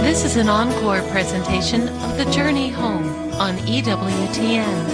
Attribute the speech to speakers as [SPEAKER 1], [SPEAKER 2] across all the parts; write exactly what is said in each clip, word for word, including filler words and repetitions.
[SPEAKER 1] This is an encore presentation of The Journey Home on E W T N.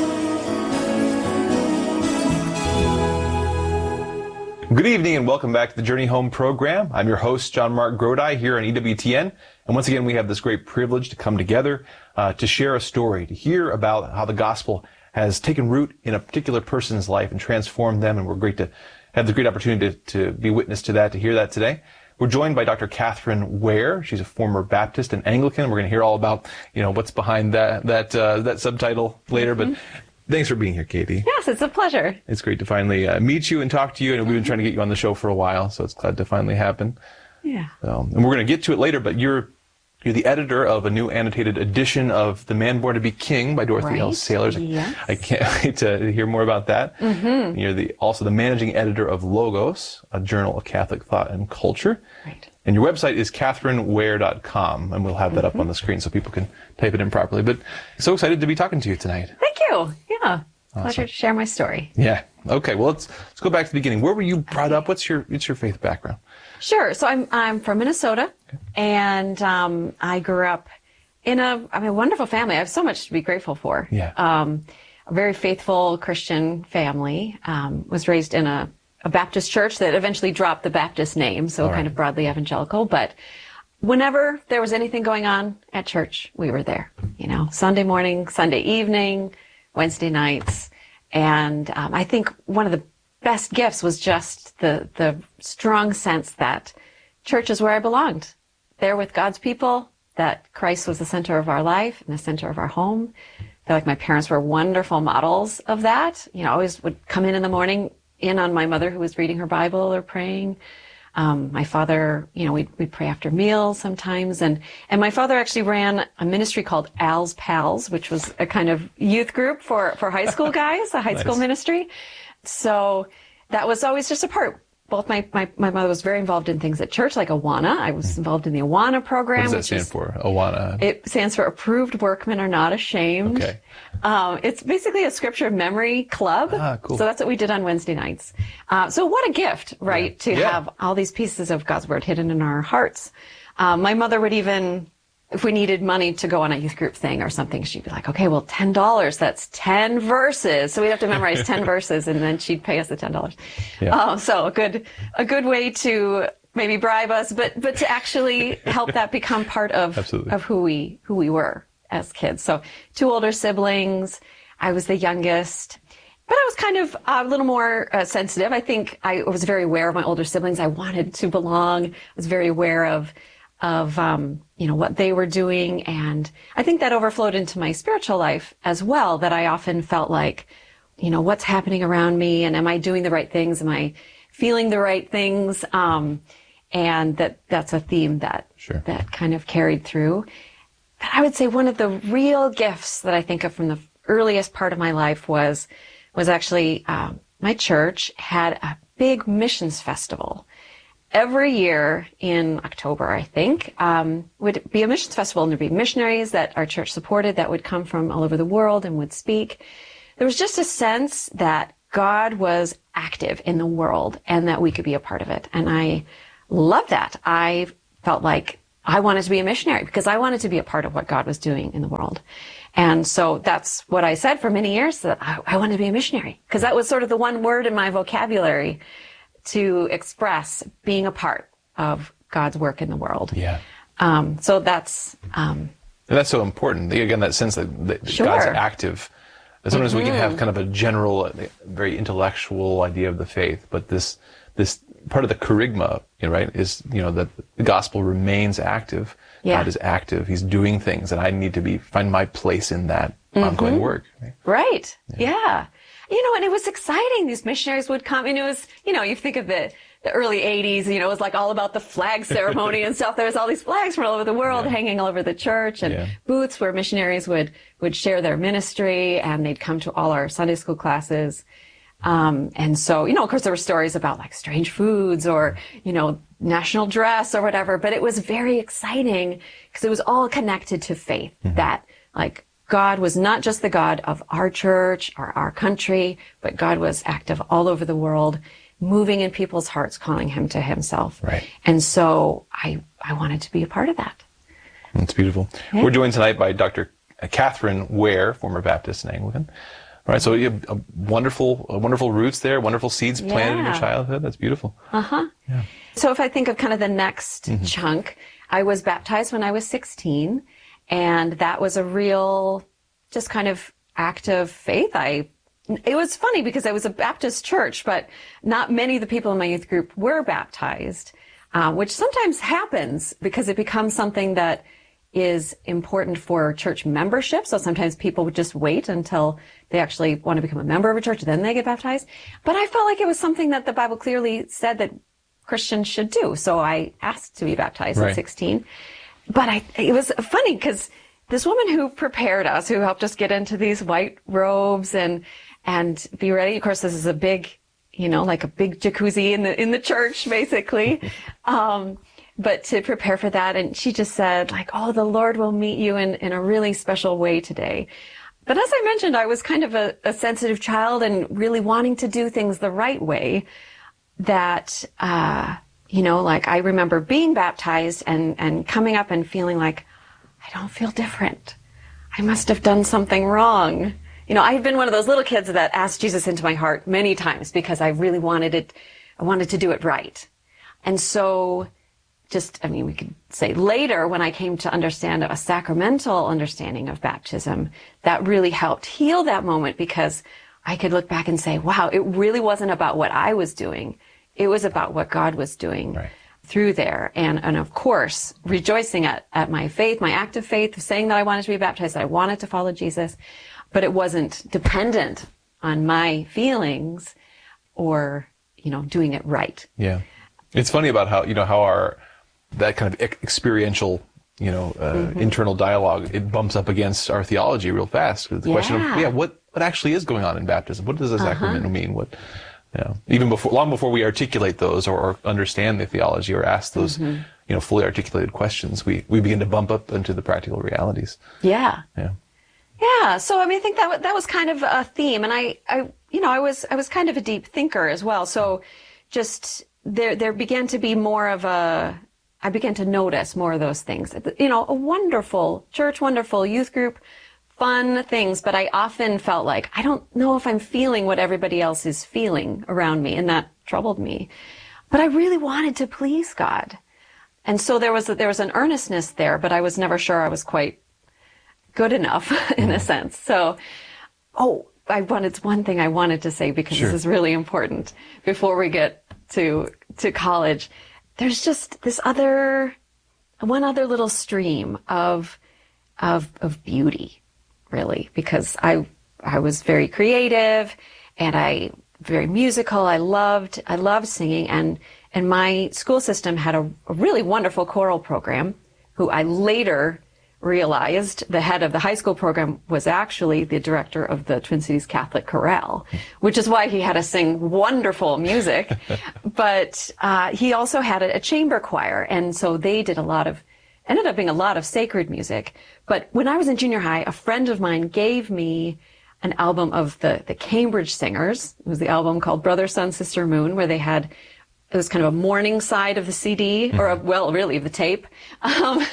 [SPEAKER 2] Good evening and welcome back to the Journey Home program. I'm your host, John Mark Grodi, here on E W T N. And once again, we have this great privilege to come together uh, to share a story, to hear about how the gospel has taken root in a particular person's life and transformed them. And we're great to have the great opportunity to, to be witness to that, to hear that today. We're joined by Doctor Catherine Ware. She's a former Baptist and Anglican. We're going to hear all about, you know, what's behind that that uh, that subtitle later. Mm-hmm. But thanks for being here, Katie.
[SPEAKER 3] Yes, it's a pleasure.
[SPEAKER 2] It's great to finally uh, meet you and talk to you. And we've been trying to get you on the show for a while, so it's glad to finally happen.
[SPEAKER 3] Yeah.
[SPEAKER 2] Um, and we're going to get to it later, but you're you're the editor of a new annotated edition of The Man Born to Be King by Dorothy
[SPEAKER 3] Right.
[SPEAKER 2] L. Saylors.
[SPEAKER 3] Yes.
[SPEAKER 2] I can't wait to hear more about that. Mm-hmm. You're the also the managing editor of Logos, a journal of Catholic thought and culture.
[SPEAKER 3] Right.
[SPEAKER 2] And your website is catherine ware dot com, and we'll have that mm-hmm. up on the screen so people can type it in properly. But so excited to be talking to you tonight.
[SPEAKER 3] Thank you. Yeah.
[SPEAKER 2] Awesome.
[SPEAKER 3] Pleasure to share my story.
[SPEAKER 2] Yeah. Okay. Well, let's let's go back to the beginning. Where were you brought up? What's your what's your faith background?
[SPEAKER 3] Sure. So I'm I'm from Minnesota, okay. and um, I grew up in a I mean a wonderful family. I have so much to be grateful for.
[SPEAKER 2] Yeah.
[SPEAKER 3] Um, a very faithful Christian family. Um, was raised in a a Baptist church that eventually dropped the Baptist name, so
[SPEAKER 2] right.
[SPEAKER 3] kind of broadly evangelical. But whenever there was anything going on at church, we were there. You know, Sunday morning, Sunday evening, Wednesday nights. And um, I think one of the best gifts was just the the strong sense that church is where I belonged. There with God's people, that Christ was the center of our life and the center of our home. I feel like my parents were wonderful models of that. You know, I always would come in in the morning, in on my mother who was reading her Bible or praying. Um, my father, you know, we'd, we'd pray after meals sometimes. And, and my father actually ran a ministry called Al's Pals, which was a kind of youth group for, for high school guys, a high nice. school ministry. So that was always just a part. Both my, my, my mother was very involved in things at church, like Awana. I was involved in the Awana program.
[SPEAKER 2] What does that stand
[SPEAKER 3] is,
[SPEAKER 2] for, Awana?
[SPEAKER 3] It stands for Approved Workmen Are Not Ashamed.
[SPEAKER 2] Okay.
[SPEAKER 3] Um, it's basically a scripture memory club.
[SPEAKER 2] Ah, cool.
[SPEAKER 3] So that's what we did on Wednesday nights. Uh, so what a gift, right,
[SPEAKER 2] yeah.
[SPEAKER 3] to
[SPEAKER 2] yeah.
[SPEAKER 3] have all these pieces of God's Word hidden in our hearts. Um, my mother would even, if we needed money to go on a youth group thing or something, she'd be like, okay, well, ten dollars, that's ten verses. So we'd have to memorize ten verses, and then she'd pay us the ten dollars. Yeah. Uh, so a good, a good way to maybe bribe us, but, but to actually help that become part of, of who we, who we were as kids. So two older siblings. I was the youngest, but I was kind of a little more uh, sensitive. I think I was very aware of my older siblings. I wanted to belong. I was very aware of, of, um, you know, what they were doing. And I think that overflowed into my spiritual life as well, that I often felt like, you know, what's happening around me, and am I doing the right things? Am I feeling the right things? Um, and that that's a theme that,
[SPEAKER 2] sure.
[SPEAKER 3] that kind of carried through. But I would say one of the real gifts that I think of from the earliest part of my life was, was actually, um, my church had a big missions festival. Every year in October, I think, um, would be a missions festival, and there'd be missionaries that our church supported that would come from all over the world and would speak. There was just a sense that God was active in the world and that we could be a part of it. And I loved that. I felt like I wanted to be a missionary because I wanted to be a part of what God was doing in the world. And so that's what I said for many years, that I, I wanted to be a missionary, because that was sort of the one word in my vocabulary to express being a part of God's work in the world.
[SPEAKER 2] Yeah.
[SPEAKER 3] Um, so that's... Um,
[SPEAKER 2] and that's so important. Again, that sense that, that
[SPEAKER 3] sure.
[SPEAKER 2] God's active. Sometimes mm-hmm. we can have kind of a general, very intellectual idea of the faith, but this this part of the charisma, you know, right, is, you know, that the gospel remains active.
[SPEAKER 3] Yeah.
[SPEAKER 2] God is active. He's doing things, and I need to be find my place in that mm-hmm. ongoing work. Right.
[SPEAKER 3] Right. Yeah. yeah. You know, and it was exciting. These missionaries would come, and it was, you know, you think of the, the early eighties, you know, it was like all about the flag ceremony and stuff. There was all these flags from all over the world yeah. hanging all over the church, and yeah. booths where missionaries would, would share their ministry, and they'd come to all our Sunday school classes. Um, and so, you know, of course there were stories about like strange foods or, you know, national dress or whatever, but it was very exciting because it was all connected to faith, mm-hmm. that like, God was not just the God of our church or our country, but God was active all over the world, moving in people's hearts, calling him to himself.
[SPEAKER 2] Right.
[SPEAKER 3] And so I, I wanted to be a part of that.
[SPEAKER 2] That's beautiful. Yeah. We're joined tonight by Doctor Catherine Ware, former Baptist and Anglican. All right, so you have a wonderful, a wonderful roots there, wonderful seeds planted yeah. in your childhood. That's beautiful.
[SPEAKER 3] Uh-huh. Yeah. So if I think of kind of the next mm-hmm. chunk, I was baptized when I was sixteen, and that was a real, just kind of act of faith. I, it was funny because I was a Baptist church, but not many of the people in my youth group were baptized, uh, which sometimes happens because it becomes something that is important for church membership. So sometimes people would just wait until they actually want to become a member of a church, then they get baptized. But I felt like it was something that the Bible clearly said that Christians should do. So I asked to be baptized right. at sixteen. But I, it was funny because this woman who prepared us, who helped us get into these white robes and, and be ready. Of course, this is a big, you know, like a big jacuzzi in the, in the church, basically. um, But to prepare for that, and she just said, like, oh, the Lord will meet you in, in a really special way today. But as I mentioned, I was kind of a, a sensitive child and really wanting to do things the right way. That, uh, you know, like I remember being baptized and, and coming up and feeling like, I don't feel different. I must have done something wrong. You know, I had been one of those little kids that asked Jesus into my heart many times because I really wanted it, I wanted to do it right. And so just, I mean, we could say later when I came to understand a sacramental understanding of baptism, that really helped heal that moment because I could look back and say, wow, it really wasn't about what I was doing. It was about what God was doing right. through there. And, and of course, rejoicing at, at my faith, my act of faith, saying that I wanted to be baptized, that I wanted to follow Jesus, but it wasn't dependent on my feelings or, you know, doing it right.
[SPEAKER 2] Yeah. It's funny about how, you know, how our, that kind of experiential, you know, uh, mm-hmm. internal dialogue, it bumps up against our theology real fast. The yeah. question of, yeah, what, what actually is going on in baptism? What does a sacrament uh-huh. mean? What, you know, even before, long before we articulate those or, or understand the theology or ask those, mm-hmm. you know, fully articulated questions, we, we begin to bump up into the practical realities.
[SPEAKER 3] Yeah.
[SPEAKER 2] Yeah.
[SPEAKER 3] Yeah. So, I mean, I think that, that was kind of a theme. And I, I, you know, I was, I was kind of a deep thinker as well. So just there, there began to be more of a, I began to notice more of those things. You know, a wonderful church, wonderful youth group, fun things, but I often felt like, I don't know if I'm feeling what everybody else is feeling around me, and that troubled me. But I really wanted to please God. And so there was, a, there was an earnestness there, but I was never sure I was quite good enough in a sense. So, oh, I wanted, one thing I wanted to say because sure. this is really important before we get to, to college. There's just this other, one other little stream of, of, of beauty, really, because I, I was very creative and I, very musical. I loved, I loved singing, and, and my school system had a, a really wonderful choral program who I later realized the head of the high school program was actually the director of the Twin Cities Catholic Chorale, which is why he had us sing wonderful music. But uh, he also had a, a chamber choir, and so they did a lot of, ended up being a lot of sacred music. But when I was in junior high, a friend of mine gave me an album of the, the Cambridge Singers. It was the album called Brother, Sun, Sister, Moon, where they had, it was kind of a morning side of the C D, or a, well, really the tape, um,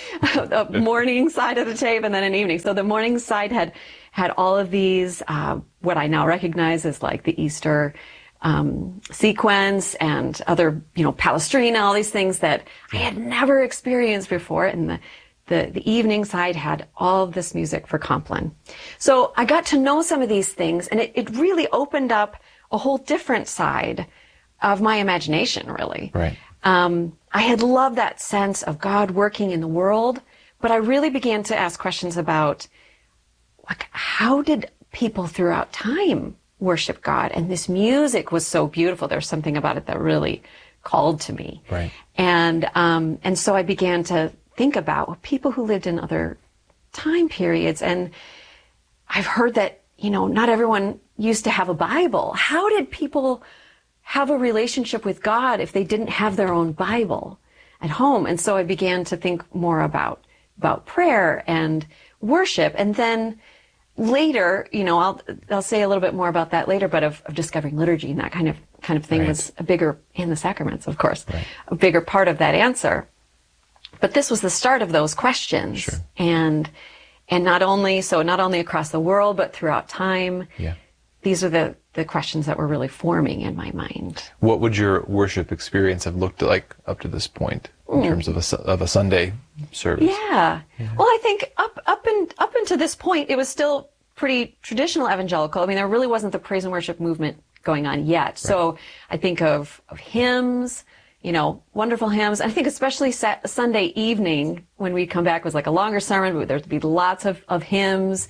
[SPEAKER 3] the morning side of the tape, and then an evening. So the morning side had had all of these, uh, what I now recognize as like the Easter um, sequence and other, you know, Palestrina, all these things that I had never experienced before. And the the, the evening side had all of this music for Compline. So I got to know some of these things, and it, it really opened up a whole different side of my imagination, really.
[SPEAKER 2] Right.
[SPEAKER 3] Um, I had loved that sense of God working in the world, but I really began to ask questions about, like, how did people throughout time worship God? And this music was so beautiful. There's something about it that really called to me.
[SPEAKER 2] Right.
[SPEAKER 3] And um, and so I began to think about people who lived in other time periods. And I've heard that, you know, not everyone used to have a Bible. How did people have a relationship with God if they didn't have their own Bible at home? And so I began to think more about, about prayer and worship. And then later, you know, I'll, I'll say a little bit more about that later, but of, of discovering liturgy and that kind of, kind of thing right. was a bigger, in the sacraments, of course, right. a bigger part of that answer. But this was the start of those questions.
[SPEAKER 2] Sure.
[SPEAKER 3] And and not only so not only across the world, but throughout time.
[SPEAKER 2] Yeah.
[SPEAKER 3] These are the, the questions that were really forming in my mind.
[SPEAKER 2] What would your worship experience have looked like up to this point in mm. terms of a, of a Sunday service?
[SPEAKER 3] Yeah. yeah. Well, I think up up and up until this point, it was still pretty traditional evangelical. I mean, there really wasn't the praise and worship movement going on yet. Right. So I think of, of hymns, you know, wonderful hymns. I think especially sat, Sunday evening when we'd come back was like a longer sermon, but there'd be lots of, of hymns.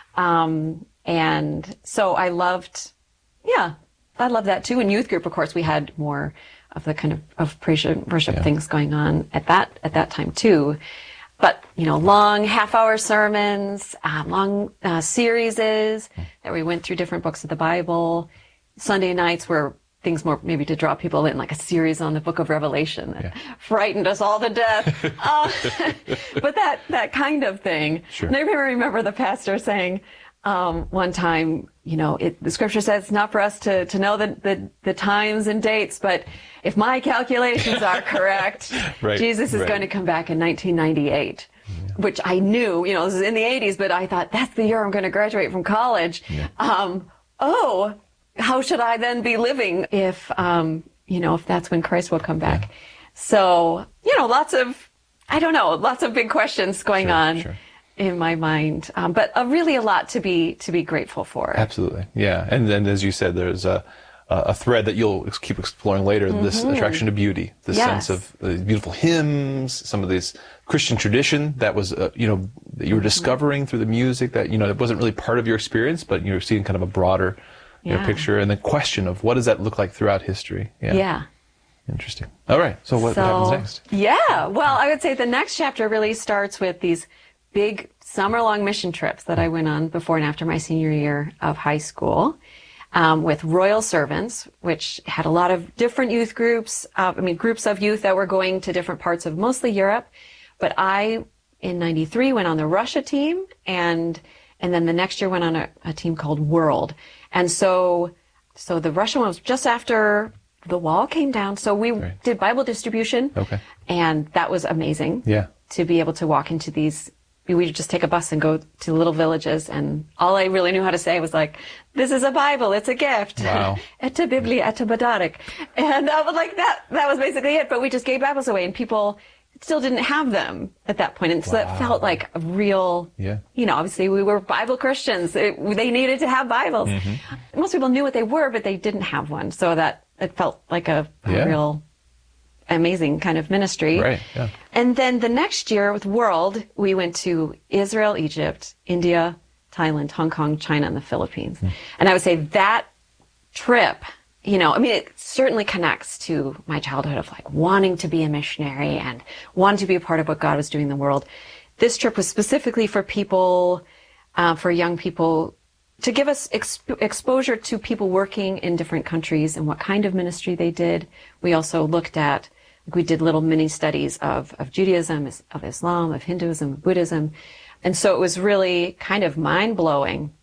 [SPEAKER 3] Um, and so I loved, yeah, I loved that too. In youth group, of course, we had more of the kind of, of praise and worship yeah. things going on at that, at that time too. But, you know, long half-hour sermons, uh, long uh, series that we went through different books of the Bible. Sunday nights were things more maybe to draw people in, like a series on the book of Revelation that yeah. frightened us all to death. uh, but that, that kind of thing.
[SPEAKER 2] Sure.
[SPEAKER 3] And I remember the pastor saying um, one time, you know, it, the scripture says it's not for us to, to know the, the, the times and dates, but if my calculations are correct,
[SPEAKER 2] right,
[SPEAKER 3] Jesus is
[SPEAKER 2] right.
[SPEAKER 3] going to come back in nineteen ninety-eight, yeah. which I knew, you know, this is in the eighties, but I thought that's the year I'm going to graduate from college.
[SPEAKER 2] Yeah.
[SPEAKER 3] Um, oh, how should I then be living if, um, you know, if that's when Christ will come back? Yeah. So, you know, lots of, I don't know, lots of big questions going
[SPEAKER 2] sure,
[SPEAKER 3] on.
[SPEAKER 2] Sure.
[SPEAKER 3] in my mind, um, but uh, really a lot to be to be grateful for.
[SPEAKER 2] Absolutely, yeah. And then, as you said, there's a a thread that you'll keep exploring later. Mm-hmm. This attraction to beauty, this
[SPEAKER 3] yes.
[SPEAKER 2] sense of uh, beautiful hymns, some of this Christian tradition that was, uh, you know, that you were discovering mm-hmm. through the music. That you know, it wasn't really part of your experience, but you're seeing kind of a broader, you
[SPEAKER 3] yeah.
[SPEAKER 2] know, picture. And the question of what does that look like throughout history? Yeah.
[SPEAKER 3] yeah.
[SPEAKER 2] Interesting. All right. So what
[SPEAKER 3] so,
[SPEAKER 2] happens next?
[SPEAKER 3] Yeah. Well, I would say the next chapter really starts with these big summer-long mission trips that I went on before and after my senior year of high school um, with Royal Servants, which had a lot of different youth groups, uh, I mean, groups of youth that were going to different parts of mostly Europe. But I, in ninety-three, went on the Russia team, and and then the next year went on a, a team called World. And so, so the Russia one was just after the wall came down. So we right. did Bible distribution.
[SPEAKER 2] Okay.
[SPEAKER 3] And that was amazing.
[SPEAKER 2] Yeah.
[SPEAKER 3] To be able to walk into these, we would just take a bus and go to little villages, and all I really knew how to say was like, "This is a Bible, it's a gift."
[SPEAKER 2] Wow.
[SPEAKER 3] Etta Biblia, etta Badarik. And I was like, that, that was basically it. But we just gave Bibles away, and people still didn't have them at that point. And so
[SPEAKER 2] wow.
[SPEAKER 3] that felt like a real,
[SPEAKER 2] yeah. you
[SPEAKER 3] know, obviously we were Bible Christians. It, they needed to have Bibles. Mm-hmm. Most people knew what they were, but they didn't have one. So that, it felt like a, a
[SPEAKER 2] yeah.
[SPEAKER 3] real amazing kind of ministry.
[SPEAKER 2] Right, yeah.
[SPEAKER 3] And then the next year with World, we went to Israel, Egypt, India, Thailand, Hong Kong, China, and the Philippines. Mm. And I would say that trip, you know, I mean, it certainly connects to my childhood of like wanting to be a missionary and wanting to be a part of what God was doing in the world. This trip was specifically for people, uh, for young people, to give us exp- exposure to people working in different countries and what kind of ministry they did. We also looked at, like we did little mini studies of, of Judaism, of Islam, of Hinduism, of Buddhism. And so it was really kind of mind-blowing,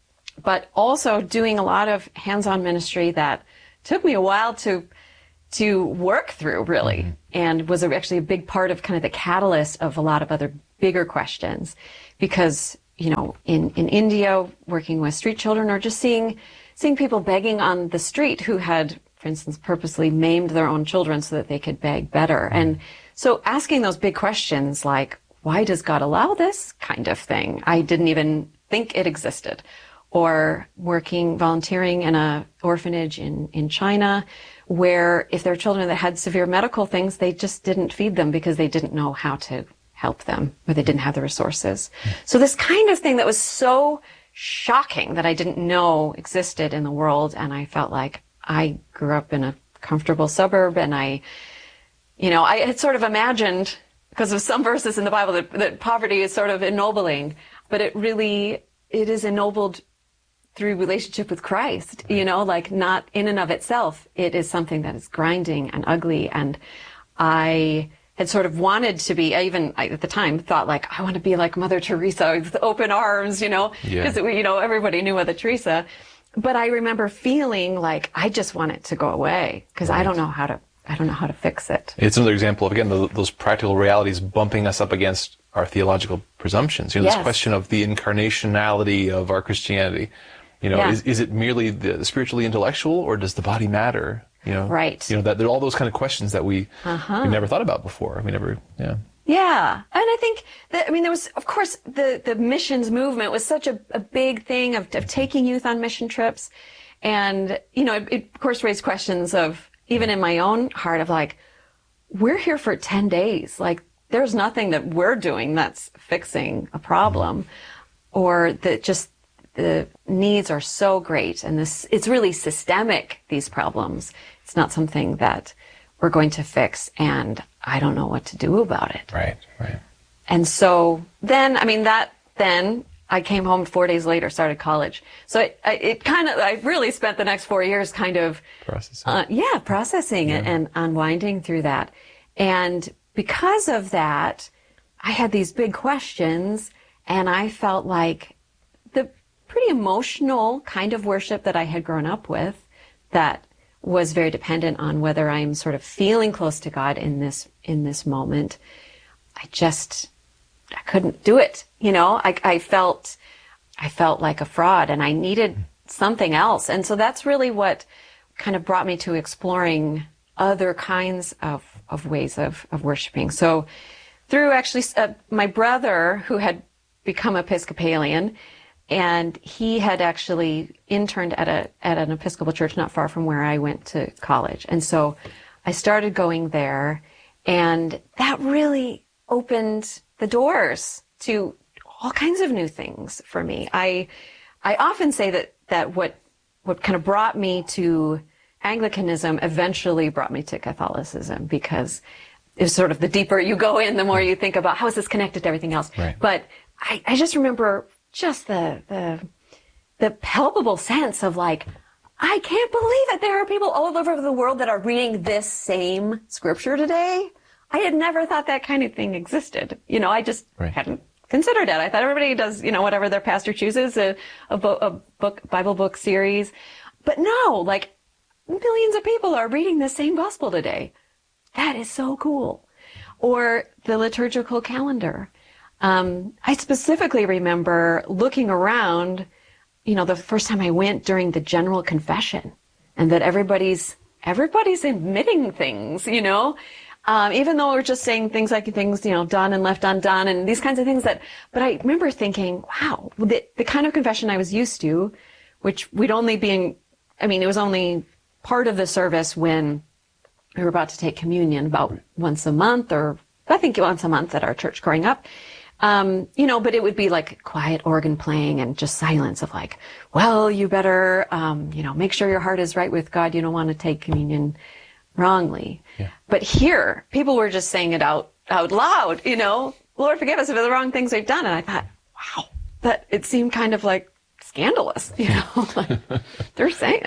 [SPEAKER 3] but also doing a lot of hands-on ministry that took me a while to to work through, really, mm-hmm. and was actually a big part of kind of the catalyst of a lot of other bigger questions. Because, you know, in, in India, working with street children, or just seeing seeing people begging on the street who had, for instance, purposely maimed their own children so that they could beg better. Mm-hmm. And so asking those big questions like, why does God allow this kind of thing? I didn't even think it existed. Or working, volunteering in a orphanage in, in China, where if there were children that had severe medical things, they just didn't feed them because they didn't know how to help them, or they didn't have the resources. So this kind of thing that was so shocking that I didn't know existed in the world, and I felt like I grew up in a comfortable suburb, and I, you know, I had sort of imagined, because of some verses in the Bible, that, that poverty is sort of ennobling, but it really, it is ennobled through relationship with Christ, you know, like not in and of itself. It is something that is grinding and ugly. And I had sort of wanted to be, I even I, at the time thought like, I want to be like Mother Teresa with open arms, you know, because, yeah. you know, everybody knew Mother Teresa. But I remember feeling like I just want it to go away because right. I don't know how to I don't know how to fix it.
[SPEAKER 2] It's another example of, again, the, those practical realities bumping us up against our theological presumptions. You know,
[SPEAKER 3] Yes.
[SPEAKER 2] this question of the incarnationality of our Christianity. You know,
[SPEAKER 3] Yeah.
[SPEAKER 2] is, is it merely the, the spiritually intellectual, or does the body matter? You know,
[SPEAKER 3] Right.
[SPEAKER 2] You know, that there are all those kind of questions that we,
[SPEAKER 3] Uh-huh.
[SPEAKER 2] we never thought about before. We never, yeah.
[SPEAKER 3] Yeah. And I think that, I mean, there was, of course, the, the missions movement was such a, a big thing of, of taking youth on mission trips. And, you know, it, it of course raised questions of, even in my own heart, of like, we're here for ten days. Like, there's nothing that we're doing that's fixing a problem, or that just the needs are so great. And this, it's really systemic, these problems. It's not something that we're going to fix, and I don't know what to do about it.
[SPEAKER 2] Right, right.
[SPEAKER 3] And so then, I mean, that then I came home four days later, started college. So it, it kind of, I really spent the next four years kind of,
[SPEAKER 2] Processing.
[SPEAKER 3] uh, yeah, processing it and unwinding through that. And because of that, I had these big questions, and I felt like the pretty emotional kind of worship that I had grown up with, that was very dependent on whether I'm sort of feeling close to God in this, in this moment. I just, I couldn't do it. You know, I, I felt, I felt like a fraud, and I needed something else. And so that's really what kind of brought me to exploring other kinds of, of ways of, of worshiping. So through actually uh, my brother, who had become Episcopalian, and he had actually interned at a at an Episcopal church not far from where I went to college. And so I started going there, and that really opened the doors to all kinds of new things for me. I I often say that that what what kind of brought me to Anglicanism eventually brought me to Catholicism, because it's sort of the deeper you go in, the more you think about how is this connected to everything else.
[SPEAKER 2] Right.
[SPEAKER 3] But I, I just remember just the, the, the palpable sense of like, I can't believe it. There are people all over the world that are reading this same scripture today. I had never thought that kind of thing existed. You know, I just
[SPEAKER 2] Right.
[SPEAKER 3] hadn't considered it. I thought everybody does, you know, whatever their pastor chooses, a, a, bo- a book, Bible book series. But no, like millions of people are reading the same gospel today. That is so cool. Or the liturgical calendar. Um, I specifically remember looking around, you know, the first time I went during the general confession, and that everybody's, everybody's admitting things, you know, um, even though we're just saying things like things, you know, done and left undone and these kinds of things that, but I remember thinking, wow, the, the kind of confession I was used to, which we'd only be in, I mean, it was only part of the service when we were about to take communion about once a month, or I think once a month at our church growing up. Um, you know, but it would be like quiet organ playing and just silence of like, well, you better, um, you know, make sure your heart is right with God. You don't want to take communion wrongly.
[SPEAKER 2] Yeah.
[SPEAKER 3] But here, people were just saying it out, out loud, you know, Lord, forgive us for the wrong things we've done. And I thought, wow, that it seemed kind of like scandalous, you know, like they're saying,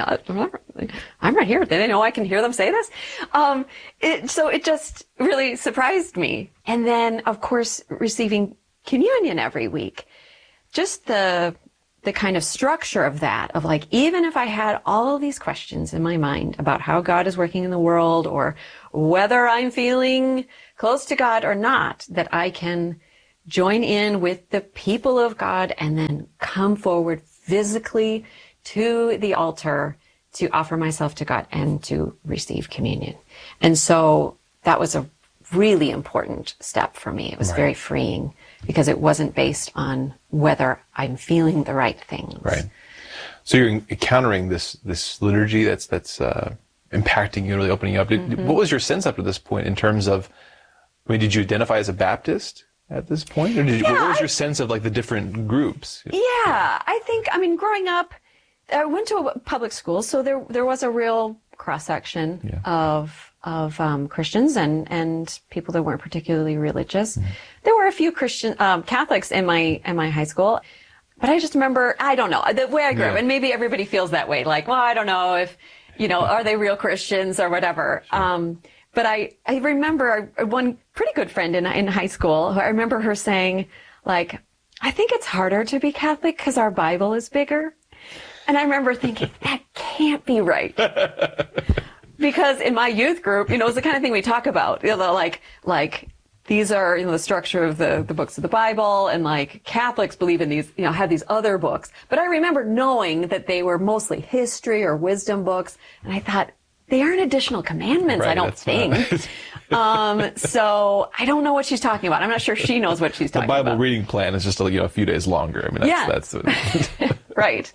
[SPEAKER 3] I'm right here. Do they know I can hear them say this? Um, it, so it just really surprised me. And then, of course, receiving communion every week, just the, the kind of structure of that, of like, even if I had all of these questions in my mind about how God is working in the world, or whether I'm feeling close to God or not, that I can join in with the people of God and then come forward physically to the altar to offer myself to God and to receive communion. And so that was a really important step for me. It was
[SPEAKER 2] Right.
[SPEAKER 3] very freeing, because it wasn't based on whether I'm feeling the right things.
[SPEAKER 2] Right. So you're encountering this this liturgy that's that's uh, impacting you, really opening you up. Did,
[SPEAKER 3] Mm-hmm.
[SPEAKER 2] What was your sense up to this point in terms of? I mean, did you identify as a Baptist at this point, or did you,
[SPEAKER 3] Yeah,
[SPEAKER 2] what was
[SPEAKER 3] I-
[SPEAKER 2] your sense of like the different groups?
[SPEAKER 3] Yeah, I think, I mean, growing up, I went to a public school, so there there was a real cross-section
[SPEAKER 2] Yeah.
[SPEAKER 3] of of um, Christians and, and people that weren't particularly religious.
[SPEAKER 2] Mm-hmm.
[SPEAKER 3] There were a few Christian um, Catholics in my in my high school, but I just remember, I don't know, the way I grew up,
[SPEAKER 2] Yeah.
[SPEAKER 3] and maybe everybody feels that way, like, well, I don't know if, you know, are they real Christians or whatever. Um, but I, I remember one pretty good friend in, in high school, who I remember her saying, like, I think it's harder to be Catholic because our Bible is bigger. And I remember thinking, that can't be right. because in my youth group, you know, it's the kind of thing we talk about, you know, like, like, these are, you know, the structure of the, the books of the Bible, and like Catholics believe in these, you know, have these other books. But I remember knowing that they were mostly history or wisdom books, and I thought, they aren't additional commandments,
[SPEAKER 2] right,
[SPEAKER 3] I don't think. um, so I don't know what she's talking about. I'm not sure she knows what she's talking about.
[SPEAKER 2] The Bible
[SPEAKER 3] about.
[SPEAKER 2] reading plan is just a, you know, a few days longer. I mean, that's,
[SPEAKER 3] yeah.
[SPEAKER 2] that's
[SPEAKER 3] right.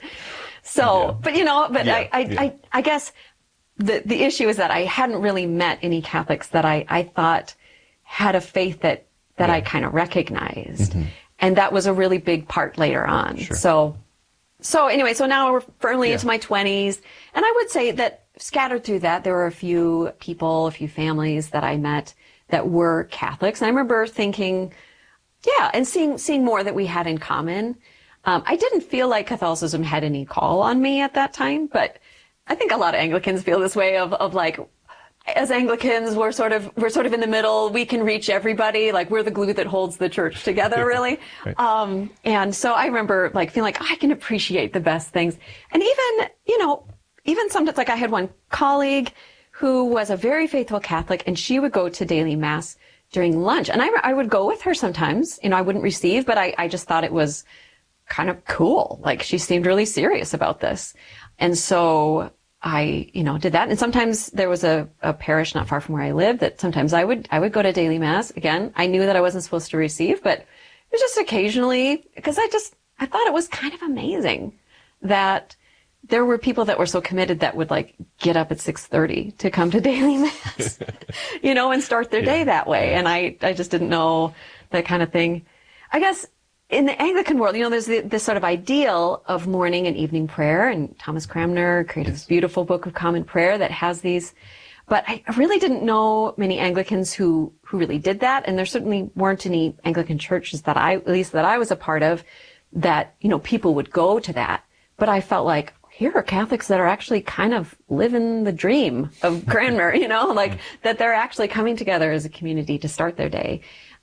[SPEAKER 3] So,
[SPEAKER 2] yeah.
[SPEAKER 3] but you know, but
[SPEAKER 2] yeah,
[SPEAKER 3] I, I,
[SPEAKER 2] yeah.
[SPEAKER 3] I, I guess the the issue is that I hadn't really met any Catholics that I, I thought had a faith that, that
[SPEAKER 2] yeah.
[SPEAKER 3] I kind of recognized.
[SPEAKER 2] Mm-hmm.
[SPEAKER 3] And that was a really big part later on.
[SPEAKER 2] Sure.
[SPEAKER 3] So, so anyway, so now we're firmly
[SPEAKER 2] yeah.
[SPEAKER 3] into my twenties. And I would say that scattered through that, there were a few people, a few families that I met that were Catholics. And I remember thinking, yeah, and seeing, seeing more that we had in common. Um, I didn't feel like Catholicism had any call on me at that time, but I think a lot of Anglicans feel this way of, of like, as Anglicans, we're sort of, we're sort of in the middle. We can reach everybody. Like, we're the glue that holds the church together, really.
[SPEAKER 2] right.
[SPEAKER 3] Um, and so I remember like feeling like I can appreciate the best things. And even, you know, even sometimes, like I had one colleague who was a very faithful Catholic, and she would go to daily mass during lunch. And I, I would go with her sometimes. You know, I wouldn't receive, but I, I just thought it was kind of cool. Like, she seemed really serious about this. And so I, you know, did that. And sometimes there was a, a parish not far from where I lived that sometimes I would, I would go to daily mass. Again, I knew that I wasn't supposed to receive, but it was just occasionally, because I just, I thought it was kind of amazing that there were people that were so committed that would like get up at six thirty to come to daily mass, you know, and start their
[SPEAKER 2] yeah.
[SPEAKER 3] day that way. And I, I just didn't know that kind of thing. I guess in the Anglican world, you know, there's the, this sort of ideal of morning and evening prayer, and Thomas Cranmer created
[SPEAKER 2] yes.
[SPEAKER 3] this beautiful Book of Common Prayer that has these, but I really didn't know many Anglicans who, who really did that. And there certainly weren't any Anglican churches that I, at least that I was a part of, that, you know, people would go to that. But I felt like, here are Catholics that are actually kind of living the dream of Cranmer, you know, like that they're actually coming together as a community to start their day.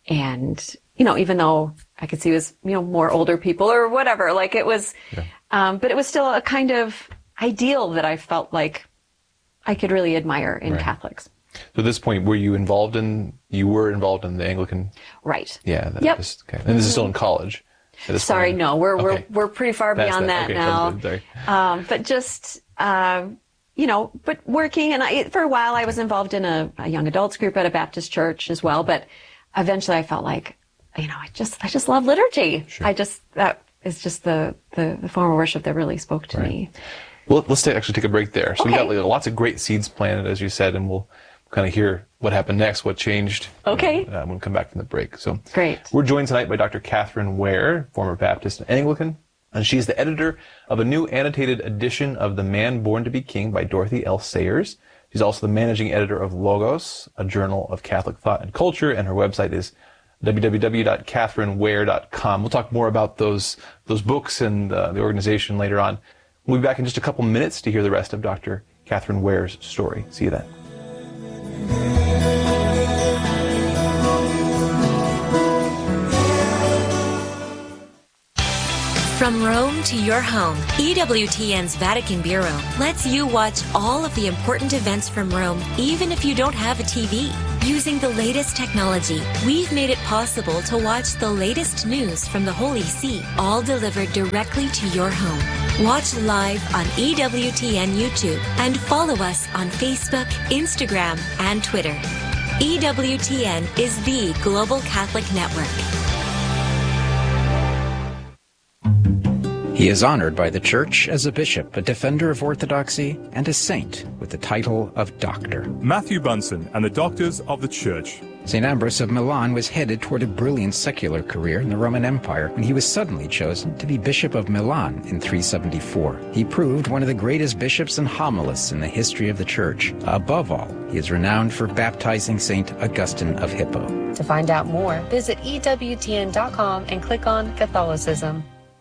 [SPEAKER 3] And, you know, even though I could see it was, you know, more older people or whatever, like it was, yeah. um, but it was still a kind of ideal that I felt like I could really admire in
[SPEAKER 2] right.
[SPEAKER 3] Catholics.
[SPEAKER 2] So at this point, were you involved in, you were involved in the Anglican?
[SPEAKER 3] Right.
[SPEAKER 2] Yeah. That
[SPEAKER 3] yep.
[SPEAKER 2] is, okay. And this is still in college?
[SPEAKER 3] Sorry,
[SPEAKER 2] point?
[SPEAKER 3] no, we're,
[SPEAKER 2] okay.
[SPEAKER 3] we're, we're pretty far
[SPEAKER 2] Past
[SPEAKER 3] beyond that,
[SPEAKER 2] that, okay,
[SPEAKER 3] now.
[SPEAKER 2] Sorry.
[SPEAKER 3] Um, but just, uh, you know, but working, and I, for a while I was involved in a, a young adults group at a Baptist church as well, but eventually I felt like, you know, I just, I just love liturgy.
[SPEAKER 2] Sure.
[SPEAKER 3] I just, that is just the, the, the form of worship that really spoke to
[SPEAKER 2] right.
[SPEAKER 3] me.
[SPEAKER 2] Well, let's take, actually take a break there. So
[SPEAKER 3] okay.
[SPEAKER 2] we got like, lots of great seeds planted, as you said, and we'll kind of hear what happened next, what changed.
[SPEAKER 3] Okay.
[SPEAKER 2] Uh, when we come back from the break. So
[SPEAKER 3] great.
[SPEAKER 2] We're joined tonight by Doctor Catherine Ware, former Baptist and Anglican, and she's the editor of a new annotated edition of The Man Born to be King by Dorothy L. Sayers. She's also the managing editor of Logos, a journal of Catholic thought and culture, and her website is w w w dot catherine ware dot com. We'll talk more about those those books and uh, the organization later on. We'll be back in just a couple minutes to hear the rest of Doctor Catherine Ware's story. See you then.
[SPEAKER 4] From Rome to your home, E W T N's Vatican Bureau lets you watch all of the important events from Rome, even if you don't have a T V. Using the latest technology, we've made it possible to watch the latest news from the Holy See, all delivered directly to your home. Watch live on E W T N YouTube and follow us on Facebook, Instagram, and Twitter. E W T N is the global Catholic network.
[SPEAKER 5] He is honored by the Church as a bishop, a defender of orthodoxy, and a saint with the title of Doctor.
[SPEAKER 6] Matthew Bunsen and the Doctors of the Church.
[SPEAKER 5] Saint Ambrose of Milan was headed toward a brilliant secular career in the Roman Empire when he was suddenly chosen to be Bishop of Milan in three seventy-four. He proved one of the greatest bishops and homilists in the history of the Church. Above all, he is renowned for baptizing Saint Augustine of Hippo.
[SPEAKER 7] To find out more, visit E W T N dot com and click on Catholicism.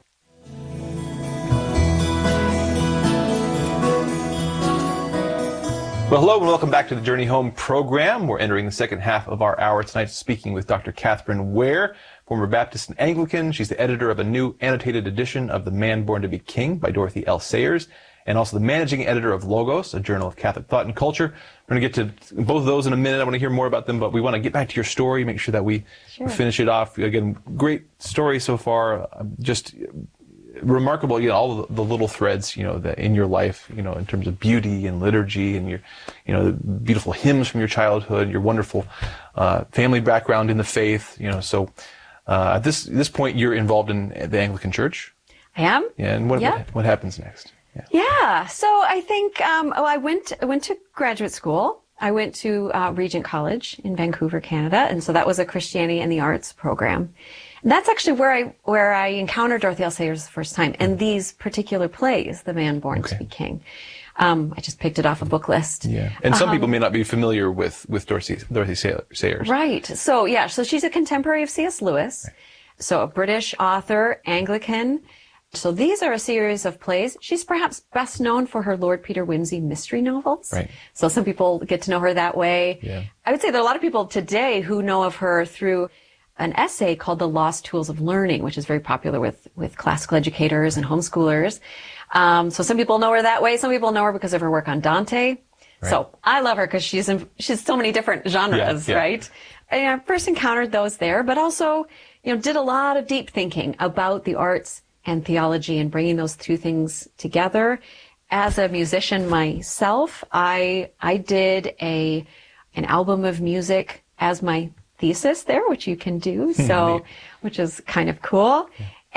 [SPEAKER 2] Well, hello and welcome back to the Journey Home program. We're entering the second half of our hour tonight speaking with Doctor Catherine Ware, former Baptist and Anglican. She's the editor of a new annotated edition of The Man Born to be King by Dorothy L. Sayers. and also the managing editor of Logos, a journal of Catholic thought and culture. We're going to get to both of those in a minute. I want to hear more about them, but we want to get back to your story, make sure that we
[SPEAKER 3] Sure.
[SPEAKER 2] finish it off. Again, great story so far. Just remarkable, you know, all the, the little threads, you know, that in your life, you know, in terms of beauty and liturgy and your, you know, the beautiful hymns from your childhood, your wonderful uh, family background in the faith, you know. So uh, at this this point, you're involved in the Anglican Church.
[SPEAKER 3] I am.
[SPEAKER 2] Yeah, and what
[SPEAKER 3] Yeah.
[SPEAKER 2] what, what happens next? Yeah.
[SPEAKER 3] Yeah. So I think, um, oh, I went, I went to graduate school. I went to uh, Regent College in Vancouver, Canada. And so that was a Christianity and the Arts program. And that's actually where I, where I encountered Dorothy L. Sayers the first time. And these particular plays, The Man Born
[SPEAKER 2] Okay.
[SPEAKER 3] to Be King. Um, I just picked it off a book list.
[SPEAKER 2] Yeah. And some
[SPEAKER 3] Um,
[SPEAKER 2] people may not be familiar with, with Dorothy, Dorothy Sayers.
[SPEAKER 3] Right. So, yeah. So she's a contemporary of C S. Lewis. So a British author, Anglican. So these are a series of plays. She's perhaps best known for her Lord Peter Wimsey mystery novels.
[SPEAKER 2] Right.
[SPEAKER 3] So some people get to know her that way.
[SPEAKER 2] Yeah.
[SPEAKER 3] I would say there are a lot of people today who know of her through an essay called The Lost Tools of Learning, which is very popular with, with classical educators and homeschoolers. Um, so some people know her that way. Some people know her because of her work on Dante.
[SPEAKER 2] Right.
[SPEAKER 3] So I love her because she's in, she's so many different genres,
[SPEAKER 2] Yeah, yeah.
[SPEAKER 3] right? And I first encountered those there, but also, you know, did a lot of deep thinking about the arts and theology and bringing those two things together. As a musician myself, I I did a an album of music as my thesis there, which you can do, so which is kind of cool.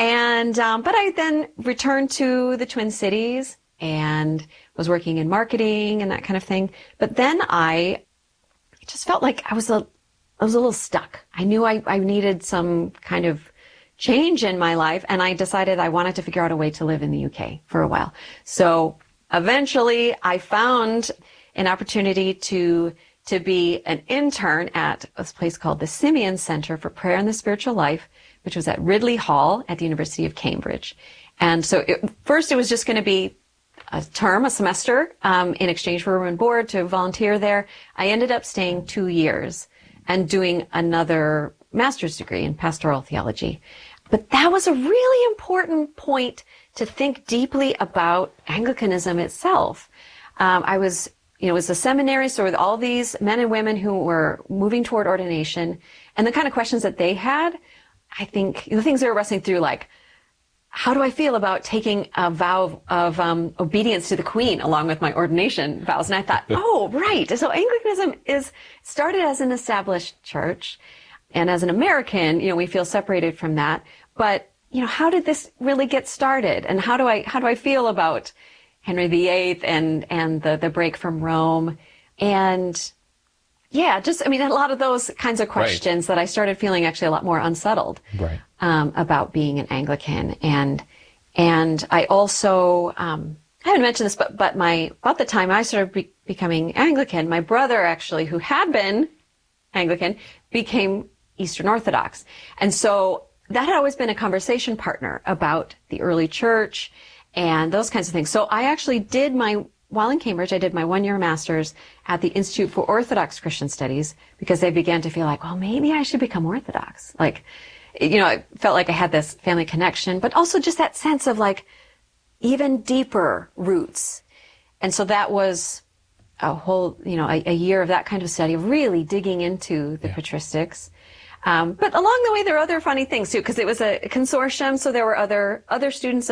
[SPEAKER 3] And um, but I then returned to the Twin Cities and was working in marketing and that kind of thing. But then I just felt like I was a I was a little stuck. I knew I, I needed some kind of change in my life, and I decided I wanted to figure out a way to live in the U K for a while. So eventually I found an opportunity to to be an intern at a place called the Simeon Center for Prayer and the Spiritual Life, which was at Ridley Hall at the University of Cambridge. And so it, first it was just going to be a term, a semester, um, in exchange for room and board to volunteer there. I ended up staying two years and doing another master's degree in pastoral theology. But that was a really important point to think deeply about Anglicanism itself. Um, I was, you know, it was a seminary, so with all these men and women who were moving toward ordination, and the kind of questions that they had, I think the things they were wrestling through, like, how do I feel about taking a vow of, of um, obedience to the Queen along with my ordination vows? And I thought, oh, right. So Anglicanism is started as an established church. And as an American, you know, we feel separated from that. But, you know, how did this really get started? And how do I, how do I feel about Henry the Eighth and, and the, the break from Rome? And yeah, just, I mean, a lot of those kinds of questions
[SPEAKER 2] Right.
[SPEAKER 3] that I started feeling actually a lot more unsettled.
[SPEAKER 2] Right.
[SPEAKER 3] Um, about being an Anglican. And, and I also, um, I haven't mentioned this, but, but my, about the time I started be- becoming Anglican, my brother actually, who had been Anglican, became Eastern Orthodox. And so that had always been a conversation partner about the early church and those kinds of things. So I actually did my, while in Cambridge, I did my one-year master's at the Institute for Orthodox Christian Studies because they began to feel like, well, maybe I should become Orthodox. Like, you know, I felt like I had this family connection, but also just that sense of like even deeper roots. And so that was a whole, you know, a, a year of that kind of study, of really digging into the yeah. patristics. Um, but along the way, there were other funny things too, because it was a consortium, so there were other other students